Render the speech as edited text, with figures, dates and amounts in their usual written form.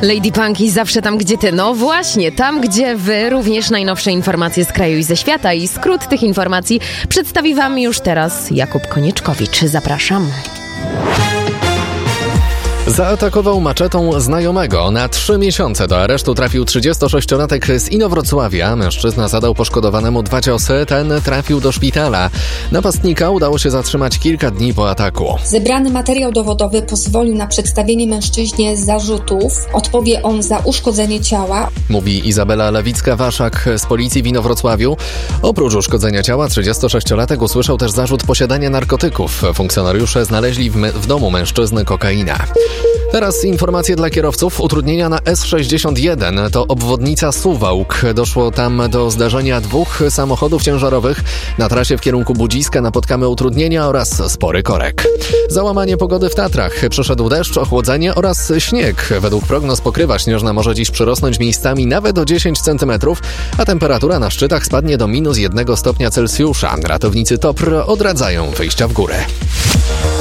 Lady Punky zawsze tam, gdzie ty. No właśnie, tam, gdzie wy. Również najnowsze informacje z kraju i ze świata. I skrót tych informacji przedstawi wam już teraz Jakub Konieczkowicz. Zapraszam. Zaatakował maczetą znajomego. Na 3 miesiące do aresztu trafił 36-latek z Inowrocławia. Mężczyzna zadał poszkodowanemu 2 ciosy. Ten trafił do szpitala. Napastnika udało się zatrzymać kilka dni po ataku. Zebrany materiał dowodowy pozwolił na przedstawienie mężczyźnie zarzutów. Odpowie on za uszkodzenie ciała. Mówi Izabela Lewicka-Waszak z policji w Inowrocławiu. Oprócz uszkodzenia ciała 36-latek usłyszał też zarzut posiadania narkotyków. Funkcjonariusze znaleźli w domu mężczyzny kokainę. Teraz informacje dla kierowców. Utrudnienia na S61 to obwodnica Suwałk. Doszło tam do zdarzenia 2 samochodów ciężarowych. Na trasie w kierunku Budziska napotkamy utrudnienia oraz spory korek. Załamanie pogody w Tatrach. Przyszedł deszcz, ochłodzenie oraz śnieg. Według prognoz pokrywa śnieżna może dziś przyrosnąć miejscami nawet o 10 cm, a temperatura na szczytach spadnie do -1 stopnia Celsjusza. Ratownicy TOPR odradzają wyjścia w górę.